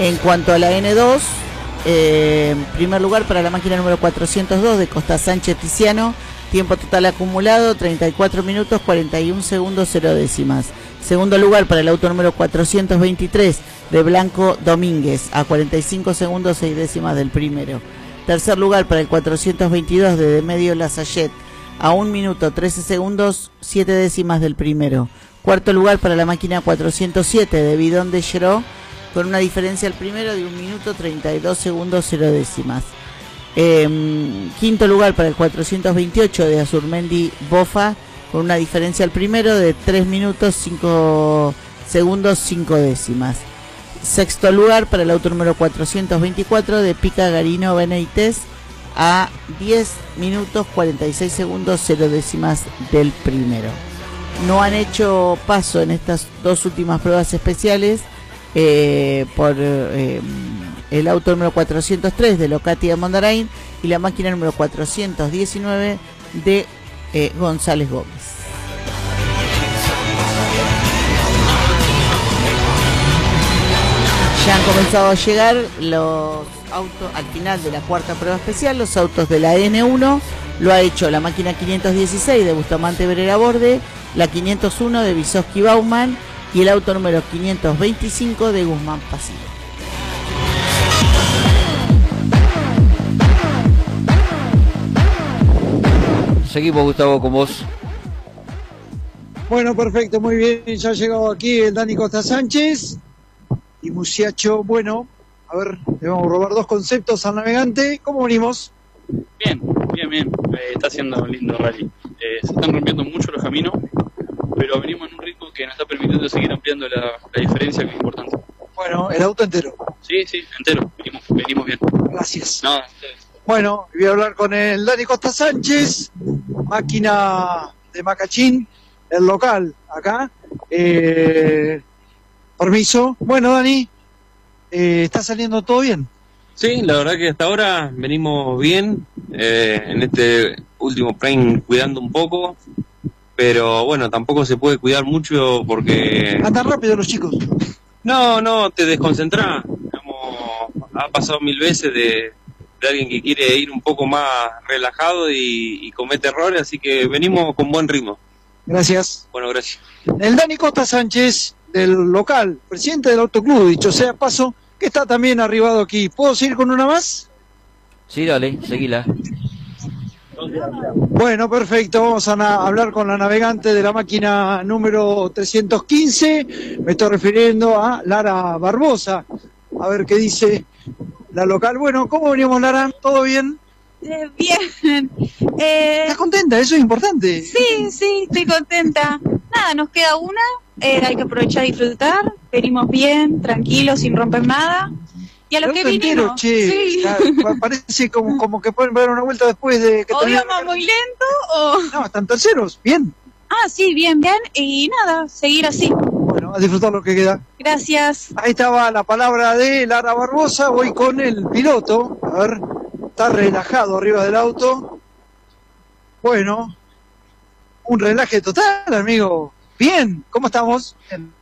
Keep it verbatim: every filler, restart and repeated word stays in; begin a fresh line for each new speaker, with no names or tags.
En cuanto a la N dos, eh, primer lugar para la máquina número cuatrocientos dos de Costa Sánchez Tiziano, tiempo total acumulado treinta y cuatro minutos cuarenta y un segundos cero décimas. Segundo lugar para el auto número cuatrocientos veintitrés de Blanco Domínguez, a cuarenta y cinco segundos seis décimas del primero. Tercer lugar para el cuatrocientos veintidós de De Medio Lasayette, a un minuto trece segundos siete décimas del primero. Cuarto lugar para la máquina cuatrocientos siete de Bidón de Geró, con una diferencia al primero de un minuto treinta y dos segundos cero décimas. Eh, quinto lugar para el cuatrocientos veintiocho de Azurmendi Bofa, con una diferencia al primero de tres minutos cinco segundos cinco décimas. Sexto lugar para el auto número cuatrocientos veinticuatro de Pica Garino Benítez, a diez minutos cuarenta y seis segundos cero décimas del primero. No han hecho paso en estas dos últimas pruebas especiales eh, por eh, el auto número cuatrocientos tres de Locati de Mondarain y la máquina número cuatrocientos diecinueve de eh, González Gómez. Ya han comenzado a llegar los autos al final de la cuarta prueba especial, los autos de la N uno. Lo ha hecho la máquina quinientos dieciséis de Bustamante Berera Borde, la quinientos uno de Vysotsky Bauman y el auto número quinientos veinticinco de Guzmán Pasillo.
Seguimos, Gustavo, con vos.
Bueno, perfecto, muy bien. Ya ha llegado aquí el Dani Costa Sánchez. Y muchacho, bueno, a ver, le vamos a robar dos conceptos al navegante. ¿Cómo venimos?
Bien, bien, bien. Eh, está haciendo un lindo rally. Eh, se están rompiendo mucho los caminos, pero venimos en un ritmo que nos está permitiendo seguir ampliando la, la diferencia, que es importante.
Bueno, el auto entero.
Sí, sí, entero. Venimos, venimos bien.
Gracias.
No,
bueno, voy a hablar con el Dani Costa Sánchez, máquina de Macachín, el local, acá. Eh... Permiso. Bueno, Dani, eh, ¿está saliendo todo bien?
Sí, la verdad que hasta ahora venimos bien, eh, en este último prime cuidando un poco, pero bueno, tampoco se puede cuidar mucho porque...
Andan rápido los chicos.
No, no, te desconcentrás. Como ha pasado mil veces de, de alguien que quiere ir un poco más relajado y, y comete errores, así que venimos con buen ritmo.
Gracias.
Bueno, gracias.
El Dani Costa Sánchez, del local, presidente del autoclub, dicho sea paso, que está también arribado aquí. ¿Puedo seguir con una más?
Sí, dale, seguila.
Bueno, perfecto. Vamos a na- hablar con la navegante de la máquina número trescientos quince. Me estoy refiriendo a Lara Barbosa. A ver qué dice la local. Bueno, ¿cómo venimos, Lara? ¿Todo bien?
Eh, bien. Eh,
¿Estás contenta? Eso es importante.
sí, sí, estoy contenta. Nada, nos queda una. Eh, hay que aprovechar y disfrutar. Venimos bien, tranquilos, sin romper nada. Y a lo
El
que
auto entero,
vinimos.
che.
Sí.
Claro, pa- parece como, como que pueden dar una vuelta después de que
O
termine la
íbamos
carrera.
muy lento o...
No, están terceros. Bien.
Ah, sí, bien, bien. Y nada, seguir así.
Bueno, a disfrutar lo que queda.
Gracias.
Ahí estaba la palabra de Lara Barbosa. Voy con el piloto. A ver, está relajado arriba del auto. Bueno, un relaje total, amigo. Bien, ¿cómo estamos? Bien.